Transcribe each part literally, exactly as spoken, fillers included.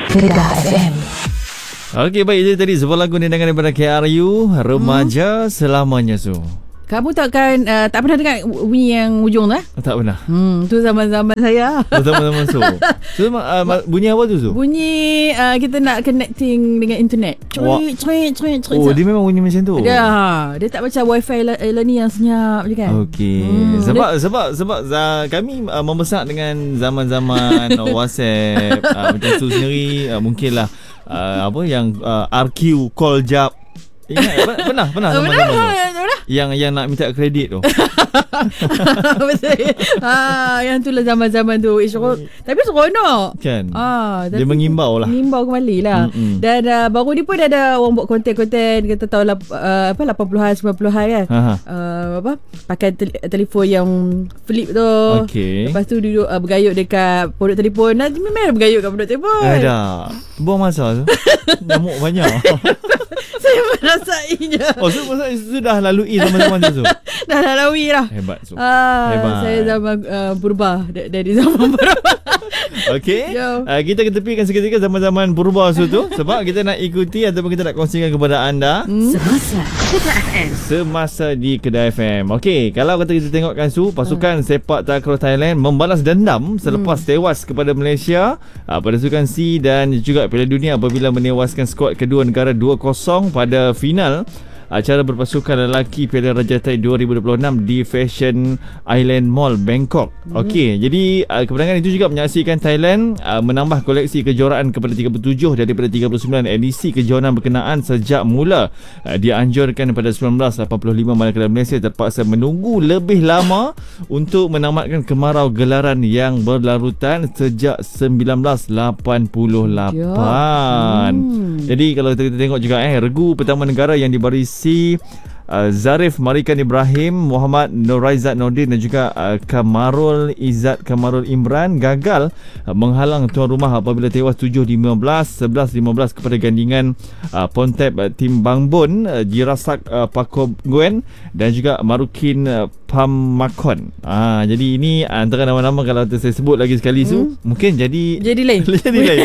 Kedah F M. Okey, baik, itu tadi sebuah lagu nindangan daripada K R U, Remaja hmm. Selamanya Su. Kamu takkan uh, tak pernah dengar bunyi yang ujung tu eh? Tak pernah. Hmm, tu zaman-zaman saya. Oh, zaman-zaman Su. So, uh, bunyi apa tu Su? Bunyi uh, kita nak connecting dengan internet. Cuit, cuit, cuit, cuit. Oh, dia memang bunyi macam tu. Dia, dia tak macam wifi lah ni yang senyap je kan. Okey. Hmm, sebab, dia, sebab sebab uh, kami uh, membesar dengan zaman-zaman uh, WhatsApp uh, macam Su sendiri uh, mungkinlah uh, apa yang uh, R Q call jap. Ingat pernah pernah zaman-zaman tu. Yang yang nak minta kredit tu. Betul. Ha, yang tu lah zaman-zaman tu. Isyok. Tapi seronok. Kan. Ha, dia mengimbau lah. Mengimbau kembali lah. Mm-mm. Dan uh, baru ni pun ada orang buat konten-konten kata tahun uh, apa lapan puluhan sembilan puluhan kan. Uh, apa? Pakai te- telefon yang flip tu. Okay. Lepas tu duduk uh, bergayut dekat pondok telefon. Nanti memang bergayut kat pondok telefon. Ada. Buang masa tu. Nyamuk banyak. Saya merasainya. Oh, so, so, sudah lalui zaman-zaman tu. Dah lalui lah. Hebat so. Ah, Hebat. Saya zaman uh, purba dari zaman purba. Okey. Uh, kita ketepikan seketika zaman-zaman purba so tu sebab kita nak ikuti ataupun kita nak kongsikan kepada anda hmm. Semasa Kedah F M. Semasa di Kedah F M. Okey, kalau kata kita tengokkan Su, pasukan hmm. sepak takraw Thailand membalas dendam selepas hmm. tewas kepada Malaysia uh, pada Sukan C dan juga Piala Dunia apabila menewaskan skuad kedua negara dua kosong pada final acara berpasukan lelaki Piala Raja Thai dua ribu dua puluh enam di Fashion Island Mall, Bangkok. Hmm. Okey, jadi uh, kemenangan itu juga menyaksikan Thailand uh, menambah koleksi kejuaraan kepada tiga puluh tujuh daripada tiga puluh sembilan edisi kejohanan berkenaan sejak mula uh, dianjurkan pada sembilan belas lapan puluh lima manakala Malaysia terpaksa menunggu lebih lama untuk menamatkan kemarau gelaran yang berlarutan sejak sembilan belas lapan puluh lapan. Hmm. Jadi kalau kita tengok juga eh regu pertama negara yang dibaris si uh, Zarif Marikan Ibrahim, Muhammad Noraizat Nordin dan juga uh, Kamarul Izzat Kamarul Imran gagal uh, menghalang tuan rumah apabila tewas tujuh lima belas, sebelas lima belas kepada gandingan uh, Pontep uh, Tim Bangbon, uh, Jirasak uh, Pakoguen dan juga Marukin uh, Pamakon. Ah, jadi ini antara nama-nama kalau saya sebut lagi sekali Su, hmm. mungkin jadi jadi lain. jadi lain.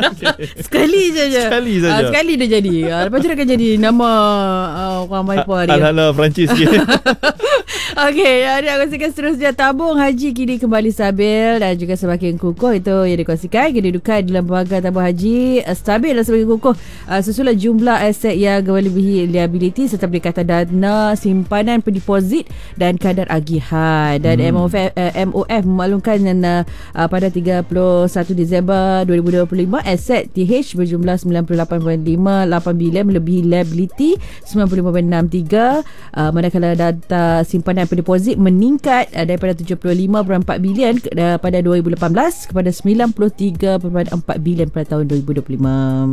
Sekali saja. Sekali saja. Uh, sekali dia jadi. Uh, lepas tu dia akan jadi nama uh, orang Maipa dia. Ala-ala Perancis sikit. Okey, ada kongsikan seterusnya. Tabung haji kini kembali stabil dan juga semakin kukuh. Itu yang dikongsikan. Kedudukan dalam Lembaga Tabung Haji uh, stabil dan semakin kukuh uh, susulan jumlah aset yang melebihi liability serta peningkatan dana simpanan pendeposit dan kadar agihan. Dan hmm. M O F, uh, M O F memaklumkan uh, uh, pada tiga puluh satu Disember dua ribu dua puluh lima aset T H berjumlah sembilan puluh lapan perpuluhan lima lapan bilion melebihi liability sembilan puluh lima perpuluhan enam tiga uh, manakala data simpanan pendeposit meningkat uh, daripada tujuh puluh lima perpuluhan empat bilion uh, pada dua ribu lapan belas kepada sembilan puluh tiga perpuluhan empat bilion pada tahun dua ribu dua puluh lima.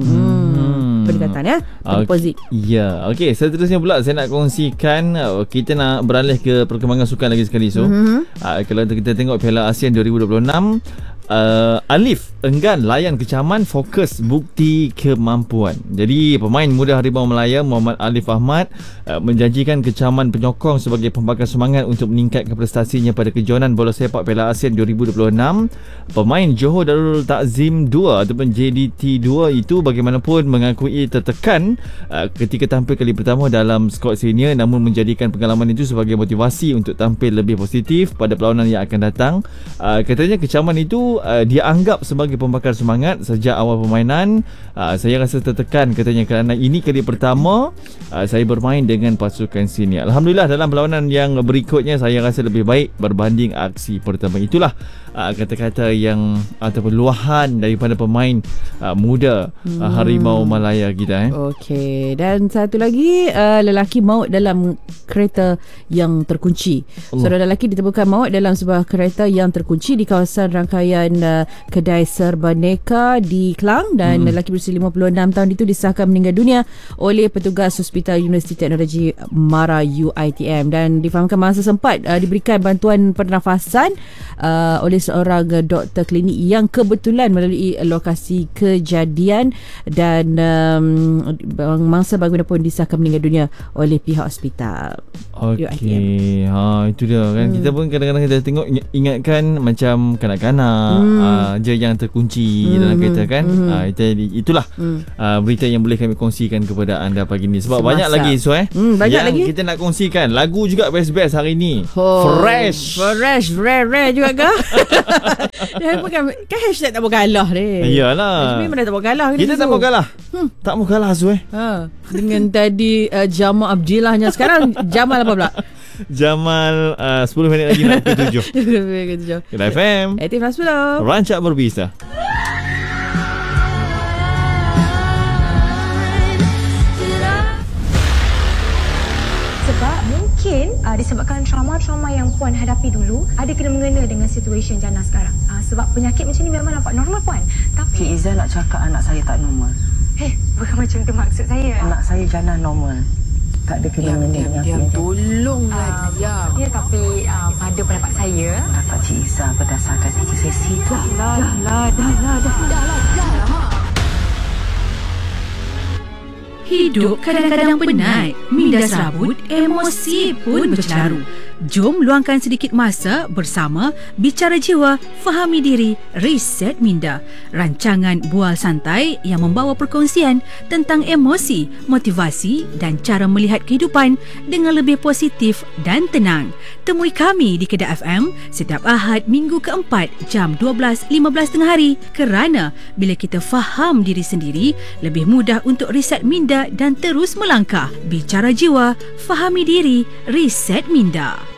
Hmm. Peningkatan ya pendeposit. Okay. Ya, okey, seterusnya pula saya nak kongsikan uh, kita nak beralih ke perkembangan sukan lagi sekali so. Mm-hmm. Uh, kalau kita tengok Piala ASEAN dua ribu dua puluh enam Uh, Alif enggan layan kecaman, fokus bukti kemampuan. Jadi pemain muda Harimau Melaya Muhammad Alif Ahmad uh, menjanjikan kecaman penyokong sebagai pembakar semangat untuk meningkatkan prestasinya pada kejohanan bola sepak Piala ASEAN dua ribu dua puluh enam. Pemain Johor Darul Takzim dua ataupun J D T dua itu bagaimanapun mengakui tertekan uh, ketika tampil kali pertama dalam skuad senior, namun menjadikan pengalaman itu sebagai motivasi untuk tampil lebih positif pada perlawanan yang akan datang. Uh, katanya kecaman itu Uh, dia anggap sebagai pembakar semangat sejak awal permainan. Uh, saya rasa tertekan katanya kerana ini kali pertama uh, saya bermain dengan pasukan senior. Alhamdulillah dalam perlawanan yang berikutnya saya rasa lebih baik berbanding aksi pertama. Itulah uh, kata-kata yang ataupun luahan daripada pemain uh, muda uh, hmm. Harimau Malaya kita. Eh. Okey, dan satu lagi uh, lelaki maut dalam kereta yang terkunci. Allah. Seorang lelaki ditemukan maut dalam sebuah kereta yang terkunci di kawasan rangkaian uh, kedai Serbaneka di Klang dan hmm. lelaki berusia lima puluh enam tahun itu disahkan meninggal dunia oleh petugas Hospital Universiti Teknologi Mara U I T M dan difahamkan masa sempat uh, diberikan bantuan pernafasan uh, oleh seorang uh, doktor klinik yang kebetulan melalui lokasi kejadian, dan um, mangsa baginda pun disahkan meninggal dunia oleh pihak hospital. Okey, ha itu dia kan. Hmm. Kita pun kadang-kadang kita tengok ingatkan macam kanak-kanak hmm. uh, je yang terkunci hmm. dalam kereta kan. Hmm. Uh, itu, itulah hmm. uh, berita yang boleh kami kongsikan kepada anda pagi ni. Sebab Semasa. banyak lagi so eh. Hmm, banyak yang lagi kita nak kongsikan. Lagu juga best-best hari ni. Oh, fresh. Fresh, rare rare juga ke? Dia bukan kan hashtag tak mau kalah ni. Iyalah. Memang tak mau kalah. Kita tak mau kalah. Hmm. Tak mau kalah so eh. Ha. Dengan tadi uh, Jamal Abdillahnya, sekarang Jamal apa pula? Jamal uh, sepuluh minit lagi nak pukul tujuh. Kedai F M Aktif Mas Pulau, rancak berbisa. Sebab mungkin uh, disebabkan trauma-trauma yang Puan hadapi dulu ada kena-mengena dengan situasi jana sekarang. Uh, sebab penyakit macam ni memang nampak normal Puan. Tapi Cik Izzah nak cakap anak saya tak normal. Eh, bukan macam tu maksud saya. Anak saya jana normal. Tak ada kena-mengena dengan diam, diam, tolonglah uh, diam. Ya, tapi uh, pada pendapat saya, pendapat Cik Izzah berdasarkan kerja sesi tu. Dah lah, dah lah, dah lah, dah lah, dah lah. Hidup kadang-kadang penat, minda serabut, emosi pun bercelaru. Jom luangkan sedikit masa bersama Bicara Jiwa, Fahami Diri, Reset Minda. Rancangan bual santai yang membawa perkongsian tentang emosi, motivasi dan cara melihat kehidupan dengan lebih positif dan tenang. Temui kami di Kedah F M setiap Ahad minggu keempat jam dua belas lima belas tengah hari, kerana bila kita faham diri sendiri, lebih mudah untuk reset minda dan terus melangkah. Bicara Jiwa, Fahami Diri, Reset Minda.